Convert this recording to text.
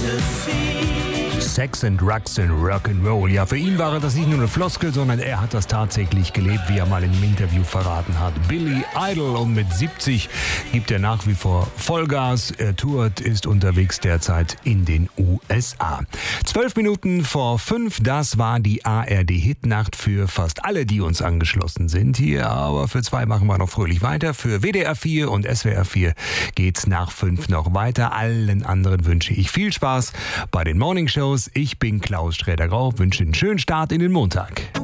Sex and Drugs and Rock'n'Roll. Ja, für ihn war das nicht nur eine Floskel, sondern er hat das tatsächlich gelebt, wie er mal in einem Interview verraten hat. Billy Idol, und mit 70 gibt er nach wie vor Vollgas. Er tourt, ist unterwegs derzeit in den USA. 12 Minuten vor 5, das war die ARD-Hitnacht für fast alle, die uns angeschlossen sind hier. Aber für 2 machen wir noch fröhlich weiter. Für WDR 4 und SWR 4 geht's nach 5 noch weiter. Allen anderen wünsche ich viel Spaß bei den Morningshows. Ich bin Klaus Sträder-Grau, wünsche einen schönen Start in den Montag.